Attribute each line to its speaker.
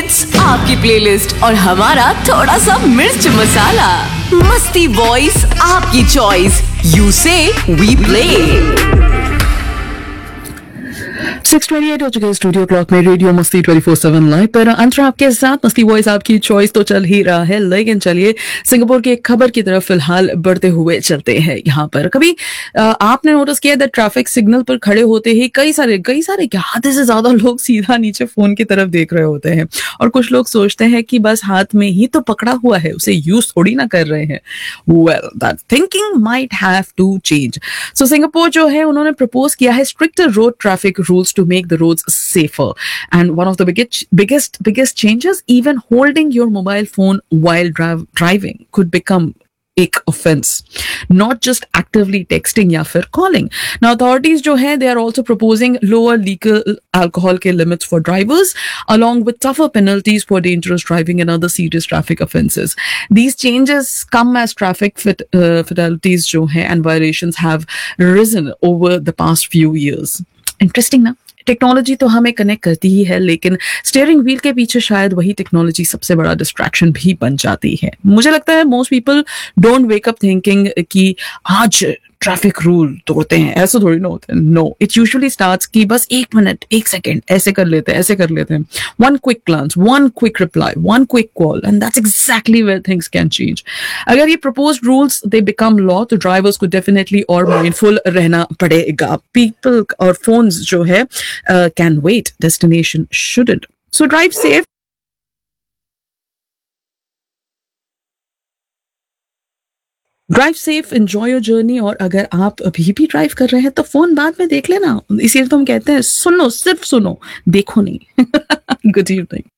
Speaker 1: Hits, आपकी playlist और हमारा थोड़ा सा मिर्च मसाला। मस्ती वॉइस आपकी चॉइस, यू से वी प्ले।
Speaker 2: 6:28 हो चुके हैं स्टूडियो क्लॉक में। रेडियो मस्ती 24/7 लाइव पर अंतरा आपके साथ। मस्ती वॉइस आपकी चॉइस तो चल ही रहा है, लेकिन चलिए सिंगापुर की एक खबर की तरफ फिलहाल बढ़ते हुए चलते हैं। यहाँ पर कभी आपने नोटिस किया दैट ट्रैफिक सिग्नल पर खड़े होते ही कई सारे क्या आधे से ज्यादा लोग सीधा नीचे फोन की तरफ देख रहे होते हैं, और कुछ लोग सोचते हैं कि बस हाथ में ही तो पकड़ा हुआ है, उसे यूज थोड़ी ना कर रहे हैं। Well, that thinking might have to change. So Singapore जो है उन्होंने प्रपोज किया है stricter road traffic rules to make the roads safer. And one of the biggest changes, even holding your mobile phone while driving could become एक offense, not just actively texting या फिर calling. Now authorities जो है they are also proposing lower legal alcohol के limits for drivers, along with tougher penalties for dangerous driving and other serious traffic offenses. These changes come as traffic fatalities जो है and violations have risen over the past few years. Interesting ना? Technology तो हमें connect करती ही है, लेकिन steering wheel के पीछे शायद वही टेक्नोलॉजी सबसे बड़ा डिस्ट्रैक्शन भी बन जाती है। मुझे लगता है most people don't wake up thinking कि आज ट्रैफिक रूल तोड़ते हैं, ऐसा थोड़ी ना होता है। नो, इट यूजुअली स्टार्ट्स कि बस 1 मिनट 1 सेकेंड ऐसे कर लेते हैं, one quick glance, one quick reply, one quick call, and that's exactly where things can change. अगर ये proposed rules they become law तो ड्राइवर्स को डेफिनेटली और माइंडफुल रहना पड़ेगा। पीपल और फोन्स जो है can wait, destination shouldn't. So drive safe. Drive safe, enjoy your journey. और अगर आप अभी भी ड्राइव कर रहे हैं तो फोन बाद में देख लेना, इसीलिए तो हम कहते हैं सुनो, सिर्फ सुनो, देखो नहीं। Good evening.